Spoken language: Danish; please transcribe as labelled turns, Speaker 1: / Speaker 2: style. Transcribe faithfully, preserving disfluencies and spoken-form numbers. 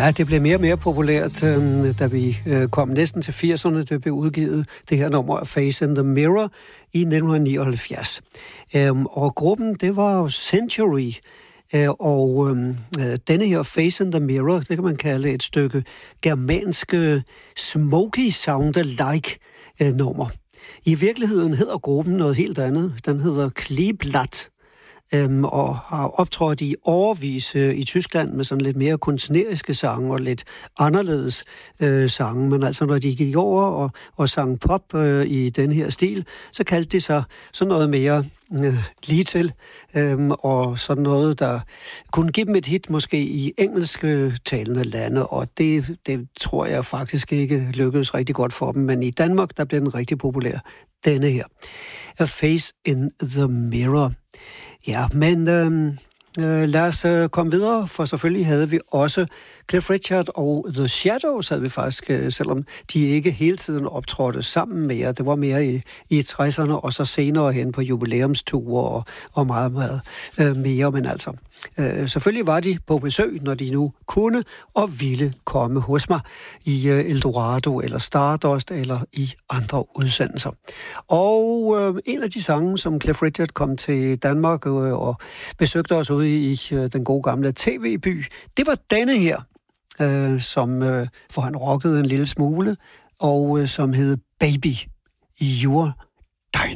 Speaker 1: Ja, det blev mere og mere populært, øh, da vi øh, kom næsten til firserne. Det blev udgivet, det her nummer af Face in the Mirror i nitten nioghalvfjerds. Øhm, og gruppen, det var jo Century. Øh, og øh, denne her Face in the Mirror, det kan man kalde et stykke germansk smoky sound-alike øh, nummer. I virkeligheden hedder gruppen noget helt andet. Den hedder Kleeblatt. Øhm, og har optrådt i årevis øh, i Tyskland med sådan lidt mere kunstneriske sange og lidt anderledes øh, sange. Men altså, når de gik over og, og sang pop øh, i den her stil, så kaldte de sig sådan noget mere øh, lige til. Øhm, og sådan noget, der kunne give dem et hit måske i engelske talende lande. Og det, det tror jeg faktisk ikke lykkedes rigtig godt for dem. Men i Danmark, der blev den rigtig populær. Denne her. A Face in the Mirror. Ja, men øh, øh, lad os øh, komme videre, for selvfølgelig havde vi også Cliff Richard og The Shadows, havde vi faktisk, øh, selvom de ikke hele tiden optrådte sammen mere. Det var mere i, i tresserne, og så senere hen på jubilæumsture og, og meget, meget øh, mere. Men altså, øh, selvfølgelig var de på besøg, når de nu kunne og ville komme hos mig i øh, Eldorado eller Stardust eller i andre udsendelser. Og øh, en af de sange, som Cliff Richard kom til Danmark øh, og besøgte os ude i øh, den gode gamle tv-by, det var denne her, øh, som, øh, hvor han rockede en lille smule, og øh, som hed Baby, You're